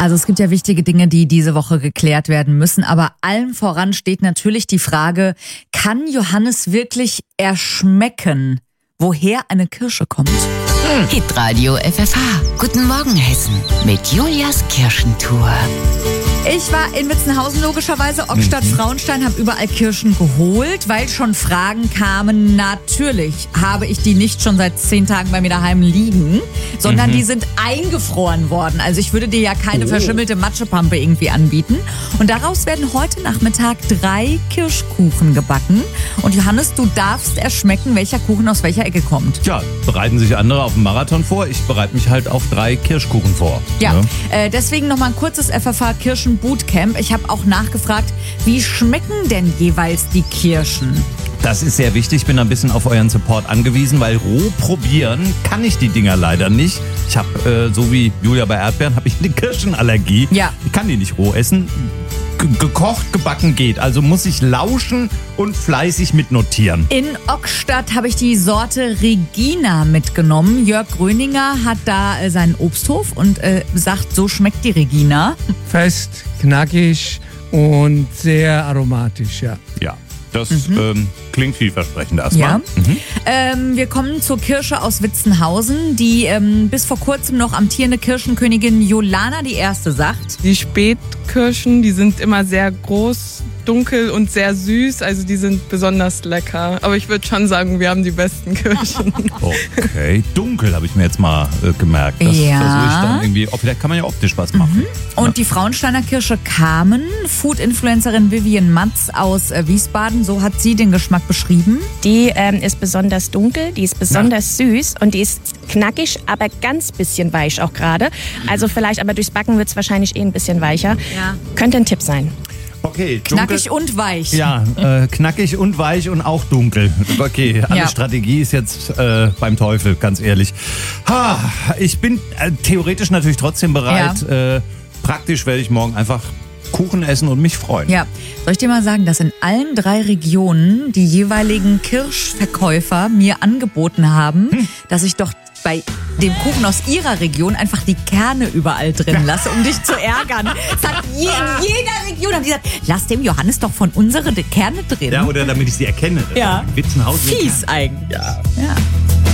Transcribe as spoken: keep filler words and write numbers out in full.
Also es gibt ja wichtige Dinge, die diese Woche geklärt werden müssen, aber allem voran steht natürlich die Frage, kann Johannes wirklich erschmecken, woher eine Kirsche kommt? Hm. Hitradio F F H. Guten Morgen Hessen mit Julias Kirschentour. Ich war in Witzenhausen logischerweise, Ockstadt, mhm. Frauenstein, habe überall Kirschen geholt, weil schon Fragen kamen. Natürlich habe ich die nicht schon seit zehn Tagen bei mir daheim liegen, sondern mhm. die sind eingefroren worden. Also ich würde dir ja keine oh. verschimmelte Matschepampe irgendwie anbieten. Und daraus werden heute Nachmittag drei Kirschkuchen gebacken. Und Johannes, du darfst erschmecken, welcher Kuchen aus welcher Ecke kommt. Tja, bereiten sich andere auf den Marathon vor. Ich bereite mich halt auf drei Kirschkuchen vor. Ja, ja. Äh, deswegen nochmal ein kurzes F F H-Kirschen Bootcamp. Ich habe auch nachgefragt, wie schmecken denn jeweils die Kirschen? Das ist sehr wichtig. Ich bin ein bisschen auf euren Support angewiesen, weil roh probieren kann ich die Dinger leider nicht. Ich habe, äh, so wie Julia bei Erdbeeren, habe ich eine Kirschenallergie. Ja. Ich kann die nicht roh essen. G- gekocht, gebacken geht. Also muss ich lauschen und fleißig mitnotieren. In Ockstadt habe ich die Sorte Regina mitgenommen. Jörg Gröninger hat da äh, seinen Obsthof und äh, sagt, so schmeckt die Regina. Fest, knackig und sehr aromatisch, ja. Ja. Das mhm. ähm, klingt vielversprechend erstmal. Ja. Mhm. Ähm, wir kommen zur Kirsche aus Witzenhausen, die ähm, bis vor kurzem noch amtierende Kirschenkönigin Jolana die Erste sagt. Die Spätkirschen, die sind immer sehr groß, dunkel und sehr süß, also die sind besonders lecker. Aber ich würde schon sagen, wir haben die besten Kirschen. Okay, dunkel habe ich mir jetzt mal äh, gemerkt. Das ja. versuche ich dann irgendwie, oh, vielleicht kann man ja optisch was machen. Mhm. Und ja. die Frauensteiner Kirsche Carmen, Food-Influencerin Vivian Matz aus äh, Wiesbaden, so hat sie den Geschmack beschrieben. Die ähm, ist besonders dunkel, die ist besonders ja. süß und die ist knackig, aber ganz bisschen weich auch gerade. Also vielleicht, aber durchs Backen wird es wahrscheinlich eh ein bisschen weicher. Ja. Könnte ein Tipp sein. Okay, dunkel. Knackig und weich. Ja, äh, knackig und weich und auch dunkel. Okay, alle ja. Strategie ist jetzt äh, beim Teufel, ganz ehrlich. Ha, ich bin äh, theoretisch natürlich trotzdem bereit. Ja. Äh, praktisch werde ich morgen einfach Kuchen essen und mich freuen. Ja, soll ich dir mal sagen, dass in allen drei Regionen die jeweiligen Kirschverkäufer mir angeboten haben, hm. dass ich doch bei dem Kuchen aus ihrer Region einfach die Kerne überall drin lasse, um dich zu ärgern. Das hat je, in jeder Region haben die gesagt, lass dem Johannes doch von unseren Kerne drin. Ja, oder damit ich sie erkenne. Ja. Witzenhausen. Fies eigentlich. Ja. ja.